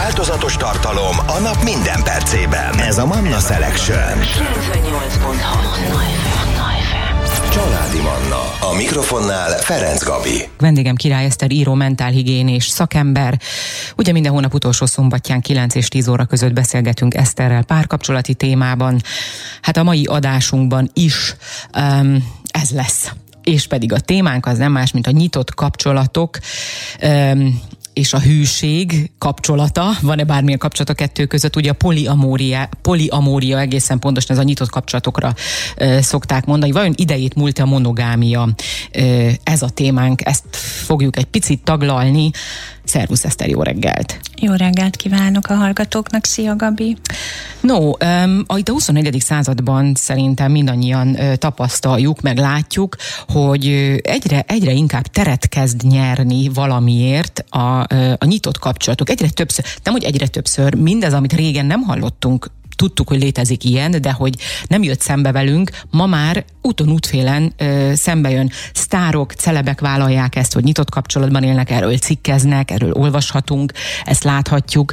Változatos tartalom a nap minden percében. Ez a Manna Selection. 98.6 Családi Manna. A mikrofonnál Ferenc Gabi. Vendégem Király Eszter, író, mentálhigiénés szakember. Ugye minden hónap utolsó szombatján 9 és 10 óra között beszélgetünk Eszterrel párkapcsolati témában. Hát a mai adásunkban is ez lesz. És pedig a témánk az nem más, mint a nyitott kapcsolatok, és a hűség kapcsolata. Van-e bármilyen kapcsolat a kettő között? Ugye a poliamória egészen pontosan ez a nyitott kapcsolatokra szokták mondani. Vajon idejét múlt a monogámia? Ez a témánk, ezt fogjuk egy picit taglalni. Szervusz Eszter, jó reggelt! Jó reggelt kívánok a hallgatóknak, szia Gabi! No, itt a 21. században szerintem mindannyian tapasztaljuk, meg látjuk, hogy egyre inkább teret kezd nyerni valamiért a nyitott kapcsolatok. Egyre többször, nem hogy egyre többször, mindez, amit régen nem hallottunk, tudtuk, hogy létezik ilyen, de hogy nem jött szembe velünk, ma már úton útfélen szembe jön. Sztárok, celebek vállalják ezt, hogy nyitott kapcsolatban élnek, erről cikkeznek, erről olvashatunk, ezt láthatjuk.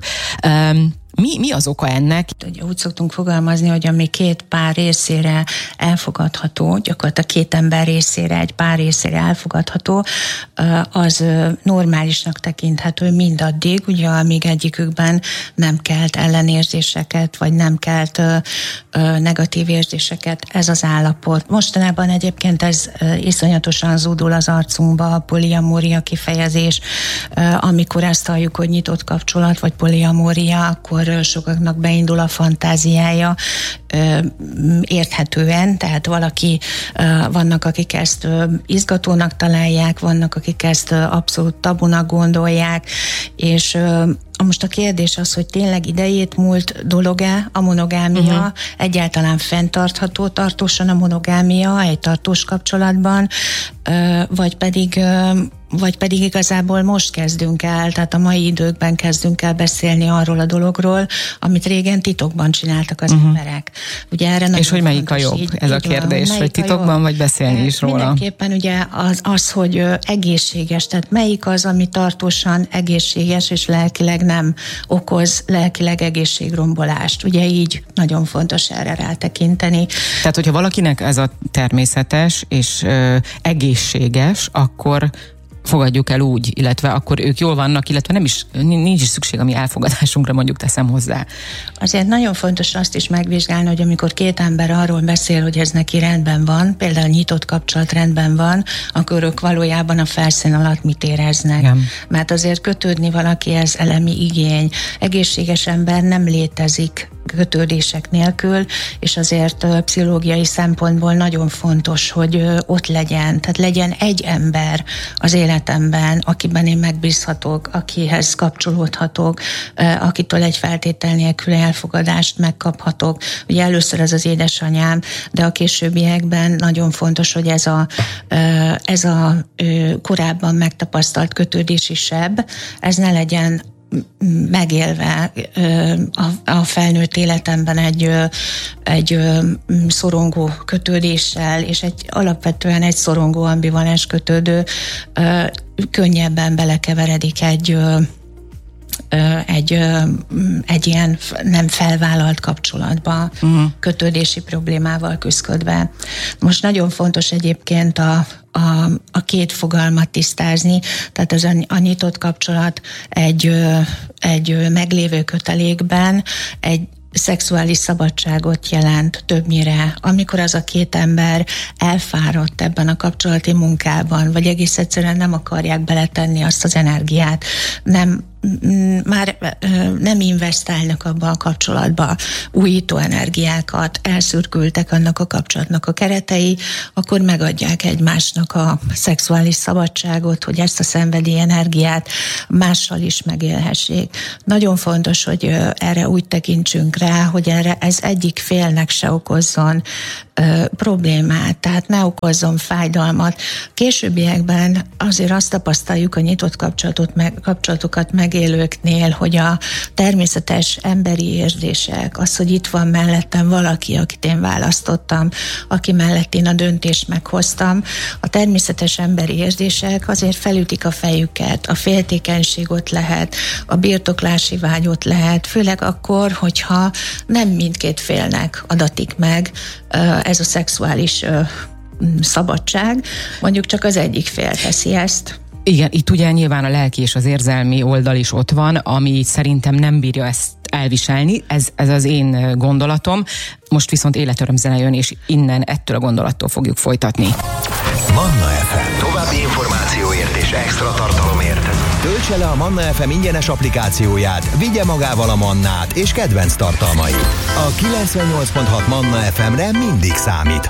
Mi az oka ennek? Úgy szoktunk fogalmazni, hogy ami két pár részére elfogadható, gyakorlatilag két ember részére, egy pár részére elfogadható, az normálisnak tekinthető mindaddig, ugye amíg egyikükben nem kelt ellenérzéseket, vagy nem kelt negatív érzéseket, ez az állapot. Mostanában egyébként ez iszonyatosan zúdul az arcunkba, a poliamória kifejezés, amikor ezt halljuk, hogy nyitott kapcsolat, vagy poliamória, akkor sokaknak beindul a fantáziája érthetően, tehát vannak, akik ezt izgatónak találják, vannak, akik ezt abszolút tabunak gondolják, és most a kérdés az, hogy tényleg idejét múlt dolog-e a monogámia, egyáltalán fenntartható tartósan a monogámia egy tartós kapcsolatban, vagy pedig igazából most kezdünk el, tehát a mai időkben kezdünk el beszélni arról a dologról, amit régen titokban csináltak az emberek. Ugye erre és hogy melyik a jobb? Ez a kérdés, hogy titokban vagy beszélni is róla? Mindenképpen ugye az, hogy egészséges, tehát melyik az, ami tartósan egészséges, és lelkileg nem okoz lelkileg egészségrombolást. Ugye így nagyon fontos erre rátekinteni. Tehát, hogyha valakinek ez a természetes és egészséges, akkor fogadjuk el úgy, illetve akkor ők jól vannak, illetve nincs is szükség a mi elfogadásunkra, mondjuk teszem hozzá. Azért nagyon fontos azt is megvizsgálni, hogy amikor két ember arról beszél, hogy ez neki rendben van, például nyitott kapcsolat rendben van, akkor ők valójában a felszín alatt mit éreznek. Igen. Mert azért kötődni valakihez elemi igény. Egészséges ember nem létezik kötődések nélkül, és azért pszichológiai szempontból nagyon fontos, hogy ott legyen, tehát legyen egy ember az életemben, akiben én megbízhatok, akihez kapcsolódhatok, akitől egy feltétel nélkül elfogadást megkaphatok. Ugye először ez az édesanyám, de a későbbiekben nagyon fontos, hogy ez a korábban megtapasztalt kötődési seb, ez ne legyen megélve a felnőtt életemben egy szorongó kötődéssel, és alapvetően egy szorongó ambivalens kötődő könnyebben belekeveredik egy ilyen nem felvállalt kapcsolatba, kötődési problémával küszködve. Most nagyon fontos egyébként a két fogalmat tisztázni, tehát az a nyitott kapcsolat egy meglévő kötelékben egy szexuális szabadságot jelent többnyire, amikor az a két ember elfáradt ebben a kapcsolati munkában, vagy egész egyszerűen nem akarják beletenni azt az energiát, már nem investálnak abba a kapcsolatba újító energiákat, elszürkültek annak a kapcsolatnak a keretei, akkor megadják egymásnak a szexuális szabadságot, hogy ezt a szenvedély energiát mással is megélhessék. Nagyon fontos, hogy erre úgy tekintsünk rá, hogy ez egyik félnek se okozzon problémát, tehát ne okozzon fájdalmat. Későbbiekben azért azt tapasztaljuk a nyitott kapcsolatokat megélőknél, hogy a természetes emberi érzések, az, hogy itt van mellettem valaki, akit én választottam, aki mellett én a döntést meghoztam, a természetes emberi érzések azért felütik a fejüket, a féltékenység ott lehet, a birtoklási vágy ott lehet, főleg akkor, hogyha nem mindkét félnek adatik meg ez a szexuális szabadság, mondjuk csak az egyik fél teszi ezt. Igen, itt ugye nyilván a lelki és az érzelmi oldal is ott van, ami szerintem nem bírja ezt elviselni, ez az én gondolatom. Most viszont életörömzene jön, és innen ettől a gondolattól fogjuk folytatni. Manna FM. További információért és extra tartalomért töltse le a Manna FM ingyenes applikációját, vigye magával a Mannát és kedvenc tartalmait. A 98.6 Manna FM-re mindig számíthat.